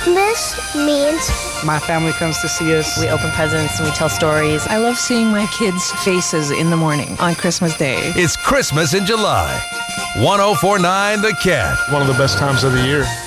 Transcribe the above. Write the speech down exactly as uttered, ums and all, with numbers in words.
Christmas means my family comes to see us. We open presents and we tell stories. I love seeing my kids' faces in the morning on Christmas Day. It's Christmas in July. one oh four point nine The Cat. One of the best times of the year.